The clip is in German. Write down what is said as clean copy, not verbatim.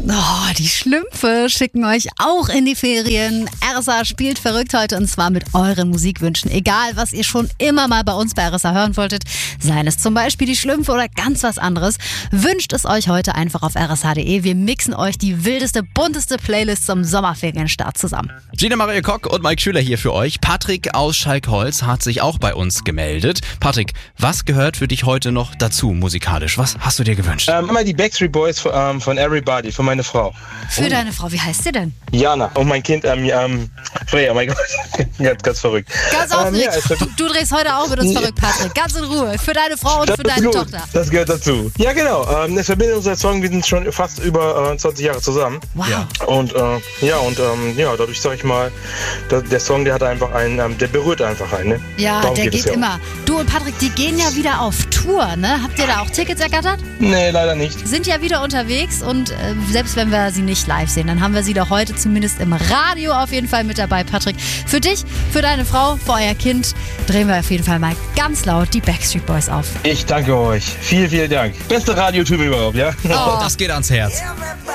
Oh, die Schlümpfe schicken euch auch in die Ferien. RSA spielt verrückt heute und zwar mit euren Musikwünschen. Egal, was ihr schon immer mal bei uns bei RSA hören wolltet, seien es zum Beispiel die Schlümpfe oder ganz was anderes, wünscht es euch heute einfach auf rsh.de. Wir mixen euch die wildeste, bunteste Playlist zum Sommerferienstart zusammen. Gina Maria Kock und Mike Schüler hier für euch. Patrick aus Schalkholz hat sich auch bei uns gemeldet. Patrick, was gehört für dich heute noch dazu musikalisch? Was hast du dir gewünscht? Immer die Backstreet Boys von Everybody, von meine Frau. Für deine Frau, wie heißt sie denn? Jana. Und mein Kind, Freya, mein Gott. ganz verrückt. Ganz aufgeregt. Du drehst heute auch mit uns verrückt, Patrick. Ganz in Ruhe. Für deine Frau und für deine Tochter. Das gehört dazu. Ja, genau. Es verbindet unser Song. Wir sind schon fast über 20 Jahre zusammen. Wow. Ja. Und dadurch sag ich mal, der Song, der hat einfach einen, der berührt einfach einen. Ne? Ja, Darum der geht ja immer. Du und Patrick, die gehen ja wieder auf Tour, ne? Habt ihr da auch Tickets ergattert? Nee, leider nicht. Sind ja wieder unterwegs und selbst wenn wir sie nicht live sehen, dann haben wir sie doch heute zumindest im Radio auf jeden Fall mit dabei, Patrick. Für dich, für deine Frau, für euer Kind drehen wir auf jeden Fall mal ganz laut die Backstreet Boys auf. Ich danke euch. Vielen, vielen Dank. Beste Radiotyp überhaupt, ja? Oh, das geht ans Herz. Everybody